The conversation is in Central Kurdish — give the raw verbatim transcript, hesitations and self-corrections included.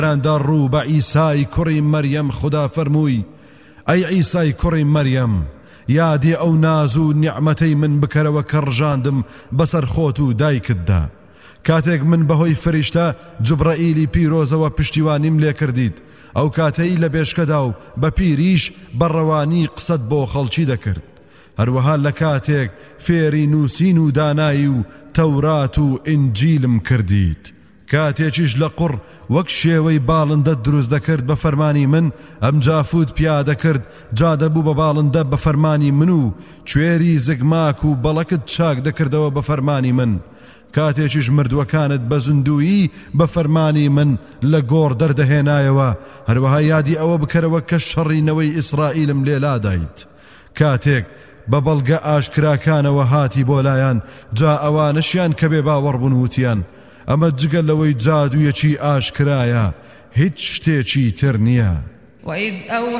دا ڕوو بە عیسای کوڕی مەریەم خدا فەرمووی ئەی عیسای کوڕی مەریەم یادی ئەو ناز و نیعمەتەی من بکەرەوە کە ڕژاندم بەسەر خۆت و دایکتدا کاتێک من بەهۆی فریشتە جوبرەئیلی پیرۆزەوە پشتیوانیم لێ کردیت ئەو کاتەی لە بێشکەدا و بە پیریش بەڕەوانی قسەت بۆ خەڵکی دەکرد هەروەها لە کاتێک فێری نووسین و دانایی و تەورات و ئینجیلم کردیت کاتێکیش لە قوڕ وەک شێوەی باڵندە دروست دەکرد بە فەرمانی من ئەم جافوت پیادە کرد جا دەبوو بە باڵندە بە فەرمانی من و کوێری زگماک و بەڵەکت چاک دەکردەوە بە فەرمانی من کاتێکیش مردووەکانت بە زندویی بە فەرمانی من لە گۆڕ دەردەهێنایەوە هەروەها یادی ئەوە بکەرەوە کە شەڕینەوەی ئیسرائیلم لێلا دایت کاتێک بە بەڵگە ئاشکراکانەوە هاتی بۆ لایەن جا ئەوانەشیان کە بێ باوەڕ بوون وتیان ئەمە جگە لەوەی جادوویەکی ئاشکرایە هیچ شتێکی تر نییە. وإذ